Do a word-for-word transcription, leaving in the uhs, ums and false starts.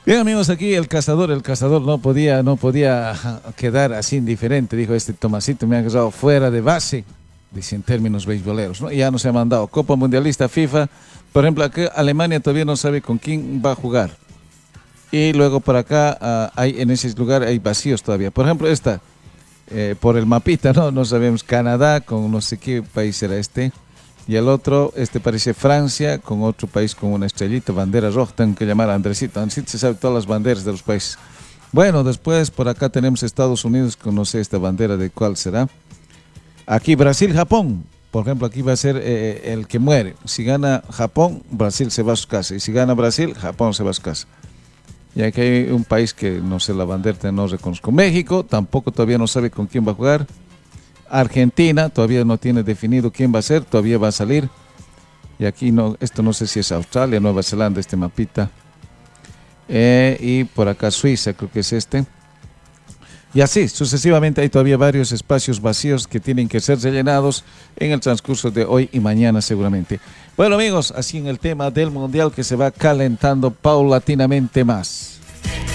Bien amigos, aquí el cazador, el cazador no podía, no podía quedar así indiferente, dijo este Tomasito, me ha quedado fuera de base, dice en términos beisboleros, ¿no? Ya no se ha mandado Copa Mundialista FIFA, por ejemplo, aquí Alemania todavía no sabe con quién va a jugar. Y luego por acá uh, hay en ese lugar hay vacíos todavía. Por ejemplo, esta, eh, por el mapita, ¿no? No sabemos, Canadá con no sé qué país era este. Y el otro, este parece Francia, con otro país con una estrellita, bandera roja, tengo que llamar a Andresito. Andresito se sabe todas las banderas de los países. Bueno, después por acá tenemos Estados Unidos, con no sé esta bandera de cuál será. Aquí Brasil, Japón. Por ejemplo, aquí va a ser eh, el que muere. Si gana Japón, Brasil se va a su casa. Y si gana Brasil, Japón se va a su casa. Y aquí hay un país que no sé la bandera, no reconozco. México tampoco todavía no sabe con quién va a jugar. Argentina todavía no tiene definido quién va a ser, todavía va a salir. Y aquí no, esto no sé si es Australia, Nueva Zelanda, este mapita. Eh, y por acá Suiza, creo que es este. Y así, sucesivamente hay todavía varios espacios vacíos que tienen que ser rellenados en el transcurso de hoy y mañana seguramente. Bueno amigos, así en el tema del Mundial que se va calentando paulatinamente más.